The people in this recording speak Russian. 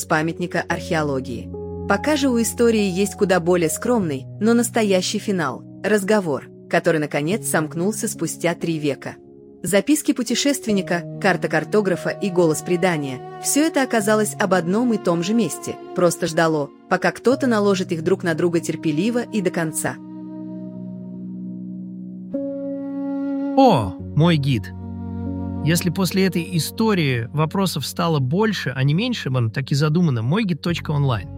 памятника археологии. Пока же у истории есть куда более скромный, но настоящий финал – разговор, который, наконец, сомкнулся спустя 3 века. Записки путешественника, карта картографа и голос предания – все это оказалось об одном и том же месте, просто ждало, пока кто-то наложит их друг на друга терпеливо и до конца. О, мой гид! Если после этой истории вопросов стало больше, а не меньше, так и задумано, мойгид.онлайн.